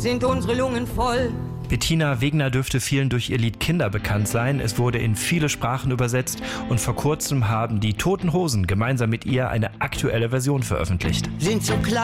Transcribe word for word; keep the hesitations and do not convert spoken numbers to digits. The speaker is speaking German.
sind unsere Lungen voll. Bettina Wegner dürfte vielen durch ihr Lied Kinder bekannt sein. Es wurde in viele Sprachen übersetzt und vor kurzem haben die Toten Hosen gemeinsam mit ihr eine aktuelle Version veröffentlicht. Sind so klein.